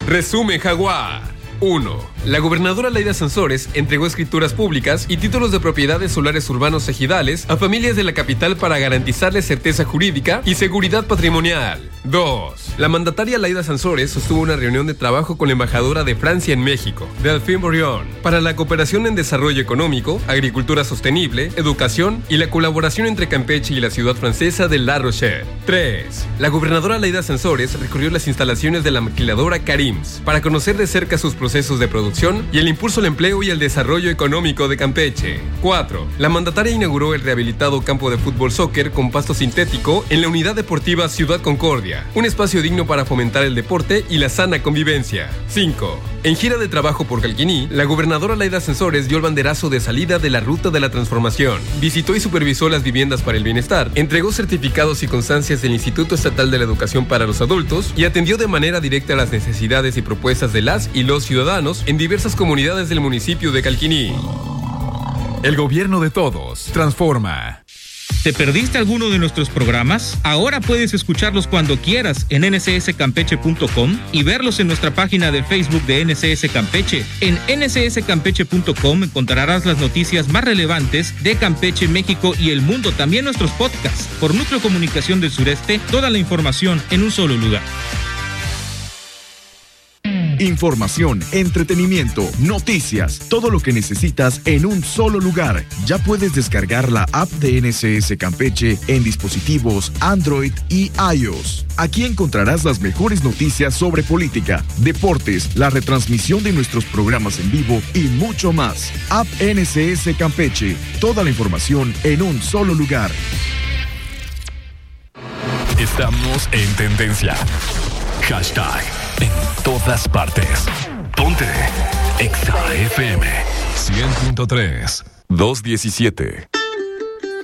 Resumen Jaguar. 1. La gobernadora Laida Sansores entregó escrituras públicas y títulos de propiedad de solares urbanos ejidales a familias de la capital para garantizarles certeza jurídica y seguridad patrimonial. 2. La mandataria Laida Sansores sostuvo una reunión de trabajo con la embajadora de Francia en México, Delphine Bourrion, para la cooperación en desarrollo económico, agricultura sostenible, educación y la colaboración entre Campeche y la ciudad francesa de La Rochelle. 3. La gobernadora Laida Sansores recorrió las instalaciones de la maquiladora Carims para conocer de cerca sus procesos de producción y el impulso al empleo y al desarrollo económico de Campeche. 4. La mandataria inauguró el rehabilitado campo de fútbol soccer con pasto sintético en la Unidad Deportiva Ciudad Concordia, un espacio digno para fomentar el deporte y la sana convivencia. 5. En gira de trabajo por Calquiní, la gobernadora Laida Sansores dio el banderazo de salida de la ruta de la transformación, visitó y supervisó las viviendas para el bienestar, entregó certificados y constancias del Instituto Estatal de la Educación para los Adultos y atendió de manera directa las necesidades y propuestas de las y los ciudadanos en diversas comunidades del municipio de Calquiní. El gobierno de todos transforma. ¿Te perdiste alguno de nuestros programas? Ahora puedes escucharlos cuando quieras en ncscampeche.com y verlos en nuestra página de Facebook de NCS Campeche. En ncscampeche.com encontrarás las noticias más relevantes de Campeche, México y el mundo, también nuestros podcasts. Por Núcleo Comunicación del Sureste, toda la información en un solo lugar. Información, entretenimiento, noticias, todo lo que necesitas en un solo lugar. Ya puedes descargar la app de NCS Campeche en dispositivos Android y iOS. Aquí encontrarás las mejores noticias sobre política, deportes, la retransmisión de nuestros programas en vivo y mucho más. App NCS Campeche, toda la información en un solo lugar. Estamos en tendencia. Hashtag en todas partes. Ponte Exa FM 100.3 217.